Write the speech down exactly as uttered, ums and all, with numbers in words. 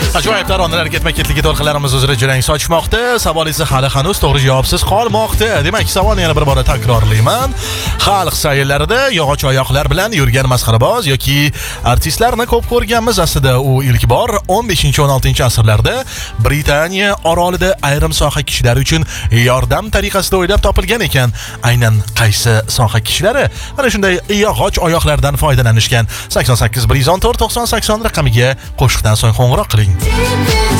Ajoyib taronalar ketma-ketligi to'lqinlarimiz uzra jarang sochmoqda. Savol esa hali hanuz to'g'ri javobsiz qolmoqda. Demak, savolni yana bir bora takrorlayman. Xalq sayillarida yog'och oyoqlar bilan yurgan masxaraboz yoki artistlarni ko'p ko'rganmiz. Aslida u ilk bor o'n beshinchi o'n oltinchi asrlarda Britaniya orolida ayrim soha kishilari uchun yordam tariqasida o'ylab topilgan ekan. Aynan qaysi soha kishilari mana shunday yog'och oyoqlardan foydalanishgan? sakson sakkiz bir yuz o'n to'rt to'qson sakson raqamiga qo'shiqdan so'ng qo'ng'iroq qiling.